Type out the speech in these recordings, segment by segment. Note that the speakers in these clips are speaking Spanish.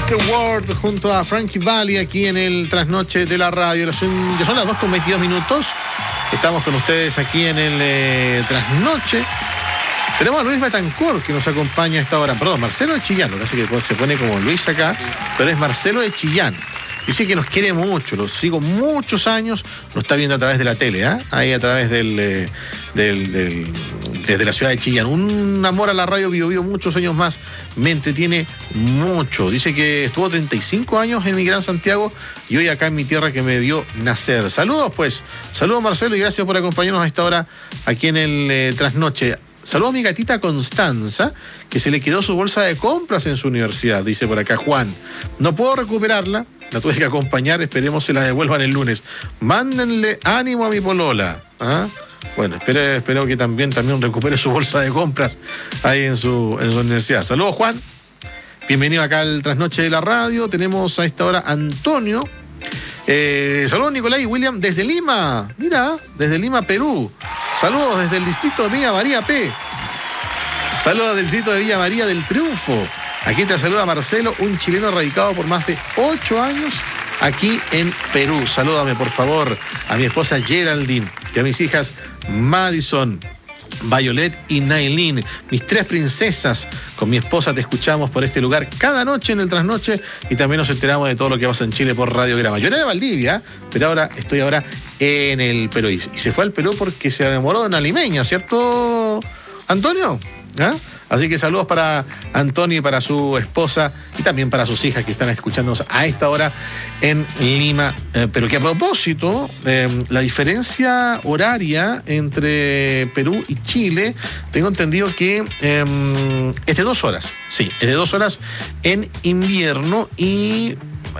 the World junto a Frankie Valli aquí en el Trasnoche de la Radio. Ya son las 2:22. Estamos con ustedes aquí en el Trasnoche. Tenemos a Luis Betancourt que nos acompaña a esta hora. Perdón, Marcelo de Chillán, lo que hace que se pone como Luis acá, pero es Marcelo de Chillán. Dice que nos quiere mucho, lo sigo muchos años, nos está viendo a través de la tele, ahí a través desde la ciudad de Chillán. Un amor a la radio Bio Bio, muchos años más, me entretiene mucho. Dice que estuvo 35 años en mi Gran Santiago y hoy acá en mi tierra que me vio nacer. Saludos pues, saludos Marcelo y gracias por acompañarnos a esta hora aquí en el Trasnoche. Saludos a mi gatita Constanza, que se le quedó su bolsa de compras en su universidad, dice por acá Juan. No puedo recuperarla, la tuve que acompañar, esperemos se la devuelvan el lunes. Mándenle ánimo a mi polola. Bueno, espero que también recupere su bolsa de compras ahí en su universidad. Saludos Juan, bienvenido acá al Trasnoche de la Radio. Tenemos a esta hora Antonio. Saludos Nicolás y William desde Lima, mira, desde Lima, Perú. Saludos desde el distrito de Villa María P. Saludos del distrito de Villa María del Triunfo. Aquí te saluda Marcelo, un chileno radicado por más de 8 años aquí en Perú. Salúdame por favor a mi esposa Geraldine y a mis hijas Madison, Violet y Nailin, mis 3 princesas. Con mi esposa te escuchamos por este lugar cada noche en el Trasnoche y también nos enteramos de todo lo que pasa en Chile por Radiograma. Yo era de Valdivia, pero ahora estoy en el Perú y se fue al Perú porque se enamoró de una limeña, ¿cierto, Antonio? Así que saludos para Antonio y para su esposa y también para sus hijas que están escuchándonos a esta hora en Lima. Pero que a propósito, la diferencia horaria entre Perú y Chile, tengo entendido que es de 2 horas. Sí, es de 2 horas en invierno y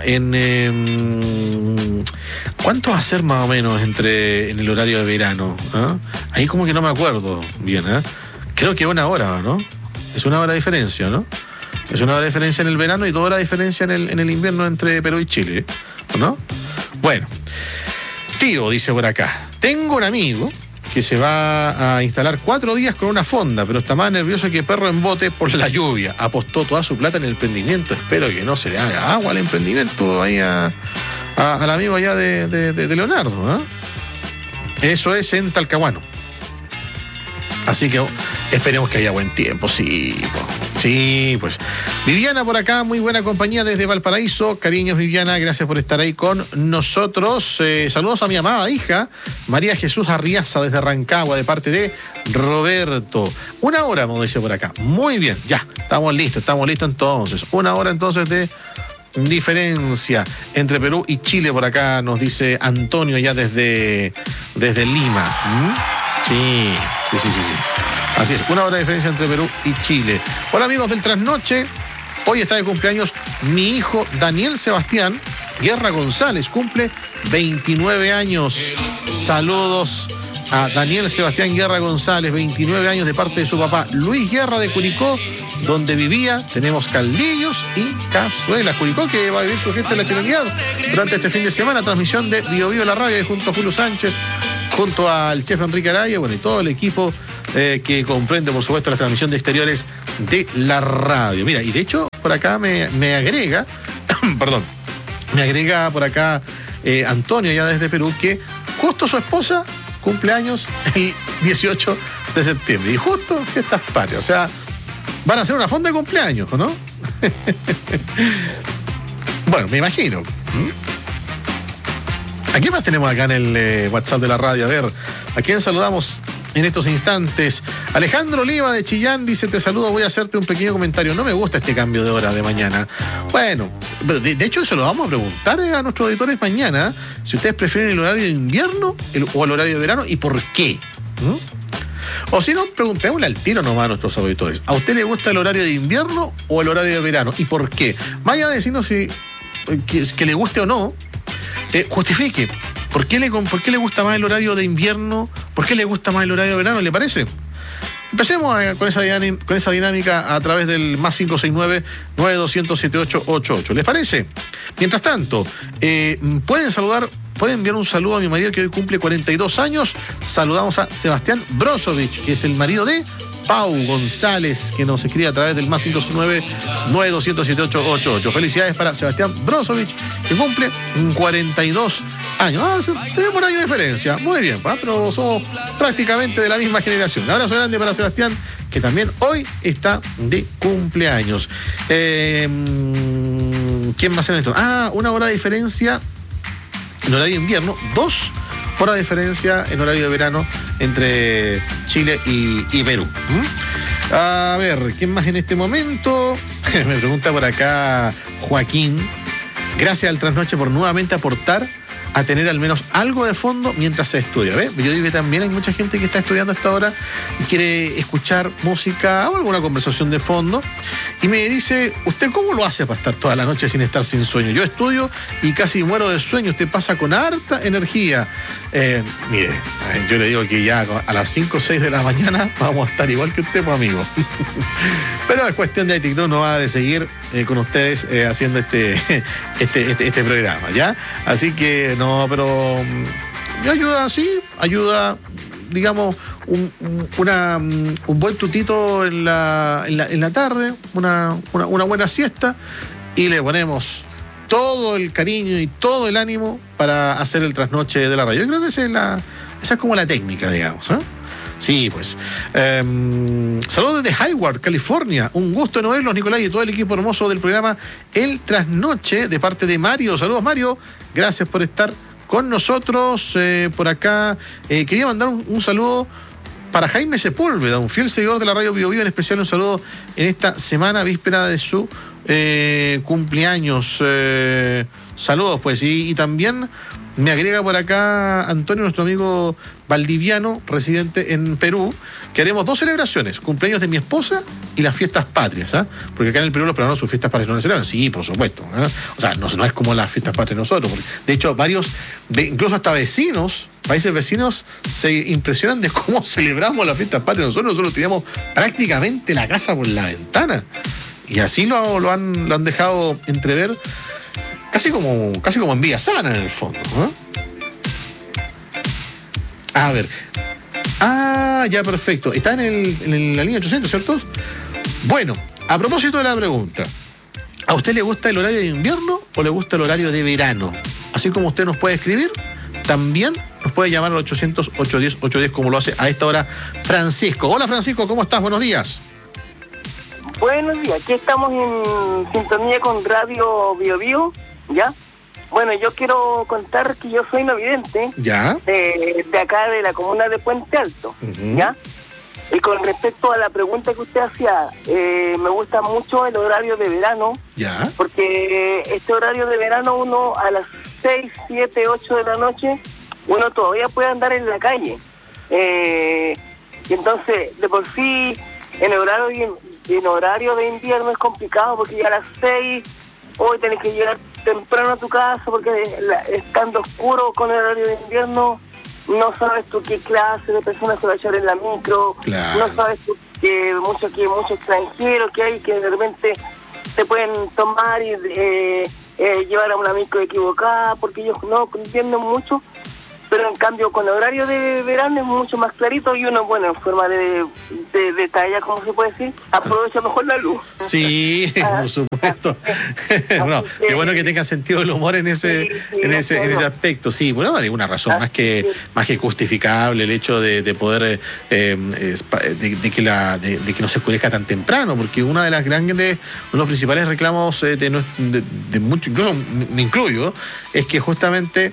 ¿cuánto va a ser más o menos en el horario de verano? Ahí como que no me acuerdo bien, Creo que 1 hora, ¿no? Es 1 hora de diferencia, ¿no? Es 1 hora de diferencia en el verano y 2 horas de diferencia en el invierno entre Perú y Chile, ¿no? Bueno, tío, dice por acá, tengo un amigo que se va a instalar 4 días con una fonda, pero está más nervioso que perro en bote por la lluvia. Apostó toda su plata en el emprendimiento. Espero que no se le haga agua al emprendimiento ahí al amigo allá de Leonardo, Eso es en Talcahuano. Así que esperemos que haya buen tiempo, sí, pues. Viviana por acá, muy buena compañía desde Valparaíso. Cariños, Viviana, gracias por estar ahí con nosotros. Saludos a mi amada hija, María Jesús Arriaza, desde Rancagua, de parte de Roberto. 1 hora, me dice por acá. Muy bien, ya, estamos listos entonces. 1 hora entonces de diferencia entre Perú y Chile, por acá nos dice Antonio ya desde Lima. Sí. Así es, 1 hora de diferencia entre Perú y Chile. Hola amigos del Trasnoche, hoy está de cumpleaños mi hijo Daniel Sebastián Guerra González, cumple 29 años. Saludos a Daniel Sebastián Guerra González, 29 años de parte de su papá Luis Guerra de Curicó, donde vivía. Tenemos caldillos y cazuelas. Curicó que va a vivir su fiesta de la chilenidad durante este fin de semana, transmisión de Bio Bio la Radio junto a Julio Sánchez, junto al chef Enrique Araya, y todo el equipo que comprende, por supuesto, la transmisión de exteriores de la radio. Mira, y de hecho, por acá me agrega, me agrega por acá Antonio, ya desde Perú, que justo su esposa cumple años el 18 de septiembre. Y justo fiestas patrias. O sea, van a hacer una fonda de cumpleaños, ¿o no? Bueno, me imagino. ¿A quién más tenemos acá en el WhatsApp de la radio? A ver, ¿a quién saludamos en estos instantes? Alejandro Oliva de Chillán dice, te saludo, voy a hacerte un pequeño comentario. No me gusta este cambio de hora de mañana. Bueno, de hecho eso lo vamos a preguntar a nuestros auditores mañana, si ustedes prefieren el horario de invierno o el horario de verano y por qué. O si no, preguntémosle al tiro nomás a nuestros auditores. ¿A usted le gusta el horario de invierno o el horario de verano? ¿Y por qué? Vaya a decirnos si que le guste o no. Justifique. ¿Por qué le gusta más el horario de invierno? ¿Por qué le gusta más el horario de verano? ¿Le parece? Empecemos con esa dinámica a través del más 569-9200-7888. ¿Les parece? Mientras tanto, pueden saludar puede enviar un saludo a mi marido que hoy cumple 42 años. Saludamos a Sebastián Brozovich, que es el marido de Pau González, que nos escribe a través del más 509-9207-888. Felicidades para Sebastián Brozovich, que cumple 42 años. Tenemos un año de diferencia. Muy bien, pero somos prácticamente de la misma generación. Un abrazo grande para Sebastián, que también hoy está de cumpleaños. ¿Quién más en esto? Una hora de diferencia en horario de invierno, 2 horas de diferencia en horario de verano entre Chile y Perú. A ver, ¿quién más en este momento? Me pregunta por acá Joaquín. Gracias al Trasnoche por nuevamente aportar a tener al menos algo de fondo mientras se estudia. Yo digo que también hay mucha gente que está estudiando a esta hora y quiere escuchar música o alguna conversación de fondo. Y me dice, ¿usted cómo lo hace para estar toda la noche sin estar sin sueño? Yo estudio y casi muero de sueño. Usted pasa con harta energía. Mire, yo le digo que ya a las 5 o 6 de la mañana vamos a estar igual que usted, pues, amigo. Pero es cuestión de actitud, no va de seguir con ustedes haciendo este programa, ¿ya? Así que no, pero ayuda, digamos, un buen tutito en la tarde, una buena siesta, y le ponemos todo el cariño y todo el ánimo para hacer el trasnoche de la radio. Yo creo que esa es como la técnica, digamos, ¿eh? Sí, pues. Saludos desde Hayward, California. Un gusto en verlos, Nicolás, y todo el equipo hermoso del programa El Trasnoche, de parte de Mario. Saludos, Mario. Gracias por estar con nosotros. Por acá quería mandar un saludo para Jaime Sepúlveda, un fiel seguidor de la radio Bio Bio, en especial un saludo en esta semana víspera de su cumpleaños. Saludos, pues. Y también me agrega por acá Antonio, nuestro amigo valdiviano, residente en Perú, que haremos 2 celebraciones: cumpleaños de mi esposa y las fiestas patrias, ¿eh? Porque acá en el Perú los peruanos sus fiestas patrias no las celebran. Sí, por supuesto, ¿eh? O sea, no es como las fiestas patrias de nosotros. De hecho, incluso hasta países vecinos, se impresionan de cómo celebramos las fiestas patrias. Nosotros tiramos prácticamente la casa por la ventana. Y así lo han dejado entrever, casi como en Villa Sana, en el fondo, ¿no? A ver. Ya, perfecto. Está en la línea 800, ¿cierto? Bueno, a propósito de la pregunta, ¿a usted le gusta el horario de invierno o le gusta el horario de verano? Así como usted nos puede escribir, también nos puede llamar al 800-810-810, como lo hace a esta hora Francisco. Hola, Francisco, ¿cómo estás? Buenos días. Buenos días, aquí estamos en sintonía con Radio Bio Bio, ¿ya? Bueno, yo quiero contar que yo soy no vidente, ¿ya? De acá de la comuna de Puente Alto, ¿ya? Y con respecto a la pregunta que usted hacía, me gusta mucho el horario de verano, ¿ya? Porque este horario de verano, uno a las 6, 7, 8 de la noche, uno todavía puede andar en la calle. Y entonces, de por sí, en horario de invierno es complicado, porque ya a las 6 hoy tenés que llegar temprano a tu casa, porque estando oscuro con el horario de invierno, no sabes tú qué clase de personas se va a echar en la micro, claro. No sabes tú que muchos extranjeros que hay que de repente te pueden tomar y llevar a una micro equivocada, porque ellos no entienden mucho. Pero en cambio con el horario de verano es mucho más clarito y uno, bueno, en forma de talla, ¿cómo se puede decir? Aprovecha mejor la luz. Sí, por supuesto. Bueno, qué bueno que tenga sentido el humor en ese aspecto. Sí, bueno, hay una razón más que justificable el hecho de poder de que no se oscurezca tan temprano, porque uno de los principales reclamos de mucho, incluso me incluyo, es que justamente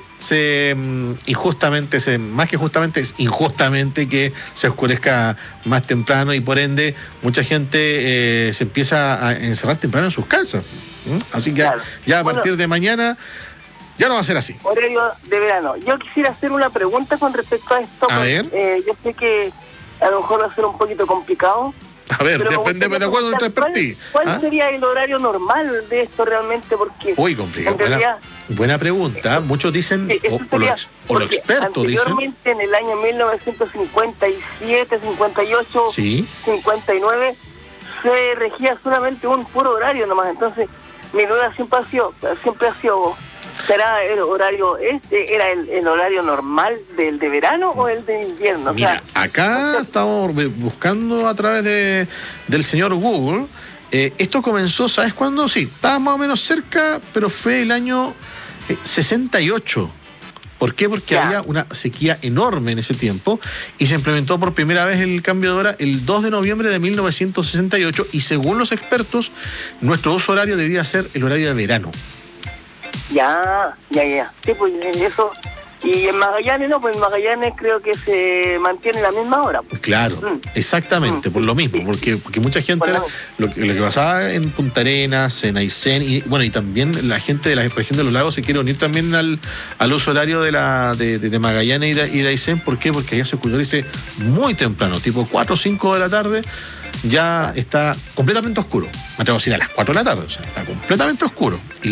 es injustamente que se oscurezca más temprano, y por ende mucha gente se empieza a encerrar temprano en sus casas. Así que claro, ya a partir de mañana ya no va a ser así. Horario de verano. Yo quisiera hacer una pregunta con respecto a esto. A ver. Yo sé que a lo mejor va a ser un poquito complicado. A ver, depende de acuerdo a nuestra expertise. ¿Cuál sería el horario normal de esto realmente? Porque uy, complicado. Buena pregunta. Muchos dicen, los expertos dicen. Anteriormente, en el año 1957, 58, ¿sí? 59, se regía solamente un puro horario nomás. Entonces, mi duda siempre ha sido ¿Será el horario era el horario normal del de verano o el de invierno? Mira, acá estamos buscando a través del señor Google. Esto comenzó, ¿sabes cuándo? Sí, estaba más o menos cerca, pero fue el año 68. ¿Por qué? Porque había una sequía enorme en ese tiempo y se implementó por primera vez el cambio de hora el 2 de noviembre de 1968 y según los expertos, nuestro uso horario debería ser el horario de verano. Ya. Sí, pues eso. Y en Magallanes no, pues en Magallanes creo que se mantiene la misma hora. Pues. Claro, exactamente, por lo mismo, porque mucha gente, lo que pasaba en Punta Arenas, en Aysén, y también la gente de la región de los lagos se quiere unir también al uso horario de Magallanes y de Aysén. ¿Por qué? Porque allá se oscurece muy temprano, tipo 4 o 5 de la tarde, ya está completamente oscuro. Me atrevo a decir a las 4 de la tarde, o sea, está completamente oscuro. Y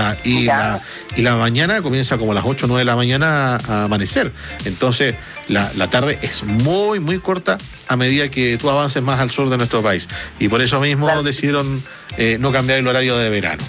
la mañana comienza como a las 8 o 9 de la mañana a amanecer. Entonces, la tarde es muy, muy corta a medida que tú avances más al sur de nuestro país. Y por eso mismo decidieron no cambiar el horario de verano.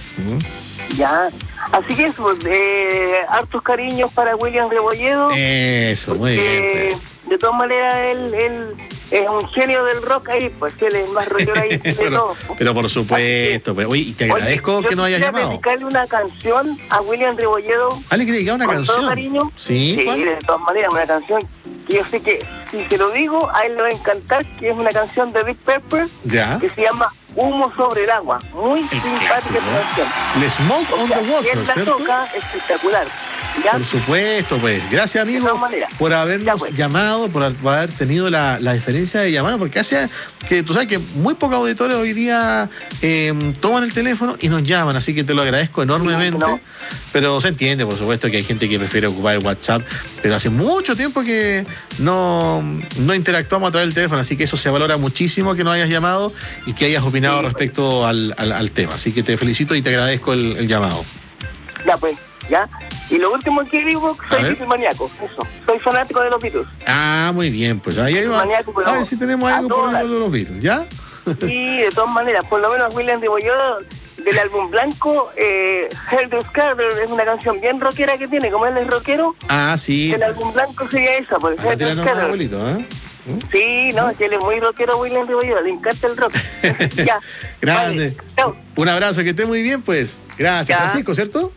Ya. Así que eso, hartos cariños para William Rebolledo. Eso, muy bien. Pues. De todas maneras, él es un genio del rock ahí, pues él es más rockero ahí de todo. Pero por supuesto, pues, oye, y te agradezco que nos hayas llamado. Dedicarle una canción a William Rebolledo. ¿Le quiere dedicar una canción? Todo cariño. Sí, de todas maneras, una canción que yo sé que, si se lo digo, a él le va a encantar, que es una canción de Deep Purple, que se llama Humo sobre el agua. Muy simpática esa canción. El Smoke on the Water, la ¿cierto? toca espectacular. ¿Ya? Por supuesto, pues. Gracias, amigo, por habernos llamado, por haber tenido la diferencia de llamar, porque hace que tú sabes que muy pocos auditores hoy día toman el teléfono y nos llaman, así que te lo agradezco enormemente. Pero se entiende, por supuesto, que hay gente que prefiere ocupar el WhatsApp, pero hace mucho tiempo que no interactuamos a través del teléfono, así que eso se valora muchísimo que nos hayas llamado y que hayas opinado respecto al tema. Así que te felicito y te agradezco el llamado. Ya, pues. ¿Ya? Y lo último que digo, soy Beatlesmaníaco, eso. Soy fanático de los Beatles. Ah, muy bien, pues ahí va. A ver si tenemos algo por de los Beatles, ¿ya? Sí, de todas maneras, por lo menos William Rebolledo del álbum blanco, Helter Skelter es una canción bien rockera que tiene, como él es rockero. Ah, sí. El álbum blanco sería esa, pues Helter Skelter. Sí, no, que él es muy rockero, William Rebolledo, le encanta el rock. Ya. Grande. Vale. Un abrazo, que esté muy bien, pues. Gracias, Francisco, ¿cierto?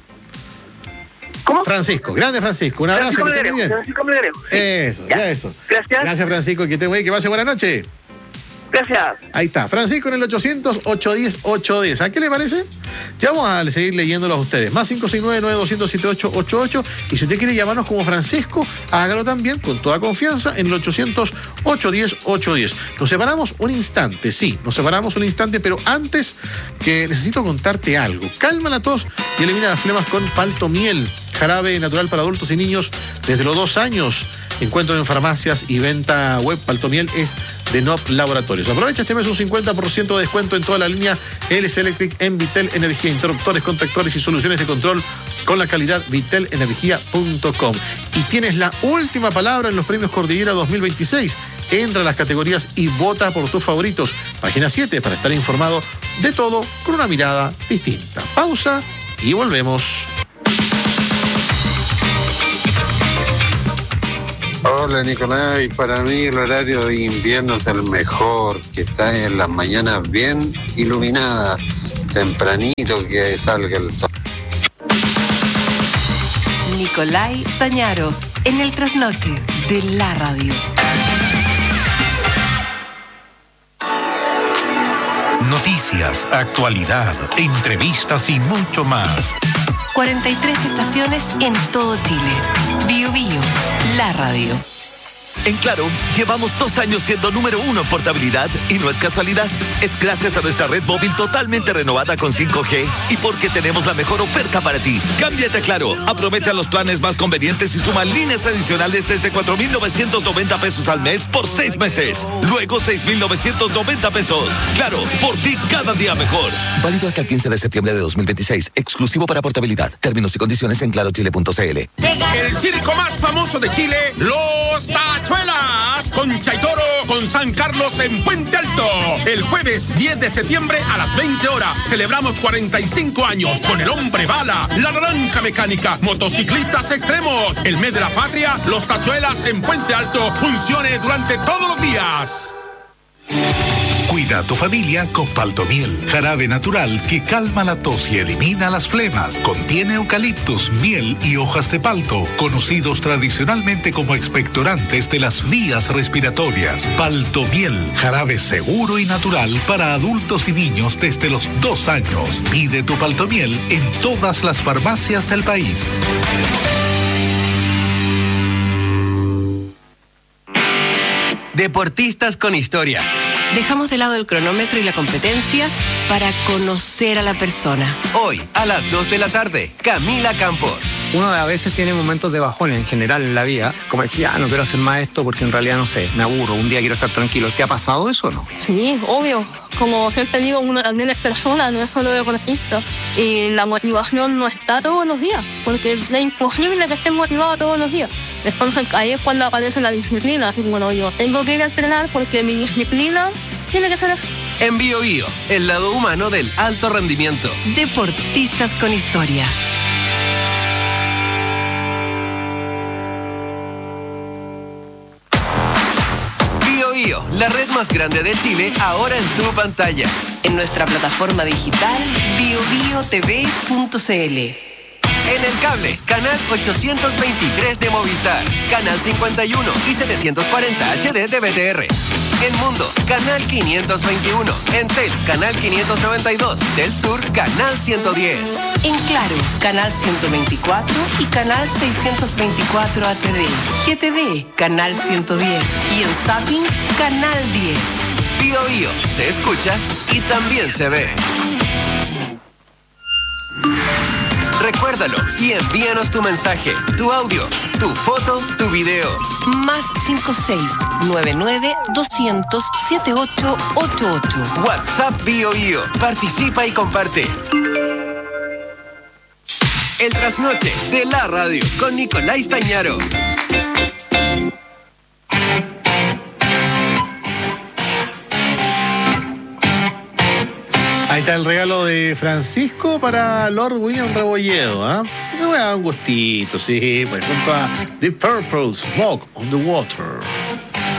¿Cómo? Francisco, grande Francisco, un abrazo, que esté muy bien. Eso, ya eso. Gracias. Gracias, Francisco, que esté muy bien, que pase buena noche. Gracias. Ahí está, Francisco en el 800-810-810. ¿A qué le parece? Ya vamos a seguir leyéndolos a ustedes. Más 569-9200-7888. Y si usted quiere llamarnos como Francisco, hágalo también con toda confianza en el 800-810-810. Nos separamos un instante, sí, pero antes que necesito contarte algo. Calma la tos y elimina las flemas con Paltomiel, jarabe natural para adultos y niños desde los 2 años. Encuentro en farmacias y venta web. Paltomiel es de NOP Laboratorios. Aprovecha este mes un 50% de descuento en toda la línea LS Electric en Vitel Energía, interruptores, contactores y soluciones de control con la calidad vitelenergia.com. Y tienes la última palabra en los premios Cordillera 2026. Entra a las categorías y vota por tus favoritos. Página 7 para estar informado de todo con una mirada distinta. Pausa y volvemos. Hola Nicolás, para mí el horario de invierno es el mejor, que está en las mañanas bien iluminada, tempranito que salga el sol. Nicolai Stañaro, en el trasnoche de la radio. Noticias, actualidad, entrevistas y mucho más. 43 estaciones en todo Chile. Bio Bio, la radio. En Claro, llevamos 2 años siendo número 1 en portabilidad y no es casualidad. Es gracias a nuestra red móvil totalmente renovada con 5G y porque tenemos la mejor oferta para ti. Cámbiate a Claro, aprovecha los planes más convenientes y suma líneas adicionales desde 4,990 pesos al mes por 6 meses. Luego 6,990 pesos. Claro, por ti cada día mejor. Válido hasta el 15 de septiembre de 2026. Exclusivo para portabilidad. Términos y condiciones en clarochile.cl. El circo más famoso de Chile, Los Tachos. tachuelas. Concha y Toro con San Carlos en Puente Alto. El jueves 10 de septiembre a las 20 horas celebramos 45 años con el Hombre Bala, la Naranja Mecánica, motociclistas extremos. El mes de la patria, los tachuelas en Puente Alto funcione durante todos los días. Cuida a tu familia con Paltomiel, jarabe natural que calma la tos y elimina las flemas. Contiene eucaliptus, miel y hojas de palto, conocidos tradicionalmente como expectorantes de las vías respiratorias. Paltomiel, jarabe seguro y natural para adultos y niños desde los 2 años. Pide tu Paltomiel en todas las farmacias del país. Deportistas con historia. Dejamos de lado el cronómetro y la competencia para conocer a la persona. Hoy, a las 2 de la tarde, Camila Campos. Uno a veces tiene momentos de bajón en general en la vida, como decía, no quiero hacer más esto porque en realidad no sé, me aburro, un día quiero estar tranquilo. ¿Te ha pasado eso o no? Sí, obvio. Como siempre digo, uno también es persona, no es solo deportista. Y la motivación no está todos los días, porque es imposible que estés motivado todos los días. Entonces ahí es cuando aparece la disciplina. Así, bueno, yo tengo que ir a entrenar porque mi disciplina tiene que ser así. En Bio Bio, el lado humano del alto rendimiento. Deportistas con historia. Bio Bio, la red más grande de Chile, ahora en tu pantalla. En nuestra plataforma digital biobiotv.cl. En el cable, canal 823 de Movistar, canal 51 y 740 HD de BTR. En Mundo, canal 521. En Tel, canal 592. Del Sur, canal 110. En Claro, canal 124 y canal 624 HD. GTV, canal 110. Y en Zapping, canal 10. Bio Bio, se escucha y también se ve. Recuérdalo y envíanos tu mensaje, tu audio, tu foto, tu video. Más 56-99-200-7888. WhatsApp Bio Bio. Participa y comparte. El trasnoche de la radio con Nicolás Tañaro. Ahí está el regalo de Francisco para Lord William Rebolledo, ¿ah? Me voy a dar un gustito, sí, pues junto a The Purple Smoke on the Water.